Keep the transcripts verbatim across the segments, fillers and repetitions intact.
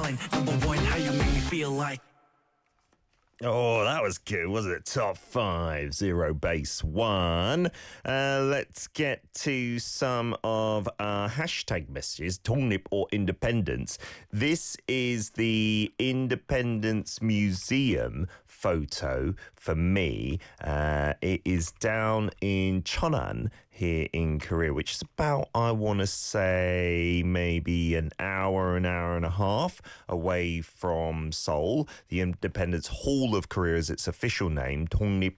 darling. Number one, how you make me feel like. Oh, that was good, wasn't it? Top five, Zero Base One. Uh, let's get to some of our hashtag messages, 독립 or independence. This is the Independence Museum photo for me. Uh, it is down in Cheonan here in Korea, which is about, I want to say, maybe an hour, an hour and a half away from Seoul. The Independence Hall of Korea is its official name,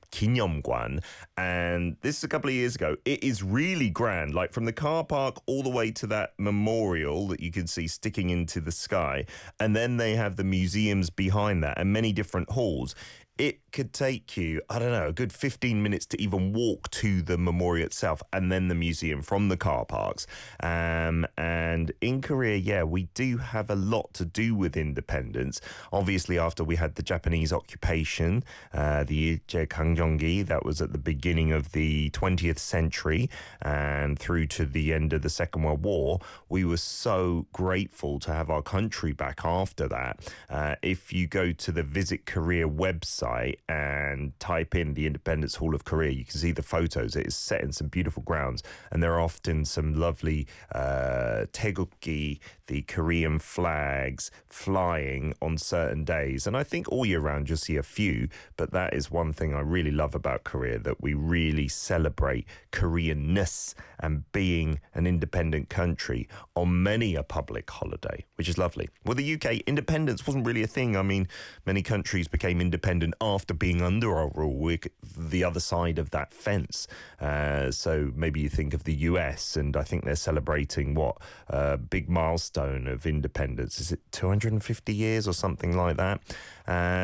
독립기념관. And this is a couple of years ago. It is really grand, like from the car park all the way to that memorial that you can see sticking into the sky. And then they have the museums behind that and many different halls. It could take you, I don't know, a good fifteen minutes to even walk to the memorial itself and then the museum from the car parks. Um, and in Korea, yeah, we do have a lot to do with independence. Obviously, after we had the Japanese occupation, uh, the Iljegangjonggi, that was at the beginning of the twentieth century and through to the end of the Second World War, we were so grateful to have our country back after that. Uh, if you go to the Visit Korea website, and type in the Independence Hall of Korea, you can see the photos. It is set in some beautiful grounds, and there are often some lovely uh, taegukgi, the Korean flags, flying on certain days. And I think all year round you'll see a few, but that is one thing I really love about Korea, that we really celebrate Koreanness and being an independent country on many a public holiday, which is lovely. Well, the U K, independence wasn't really a thing. I mean, many countries became independent after being under our rule. We're the other side of that fence. Uh, so maybe you think of the U S, and I think they're celebrating what a uh, big milestone of independence. Is it two hundred fifty years or something like that? Uh,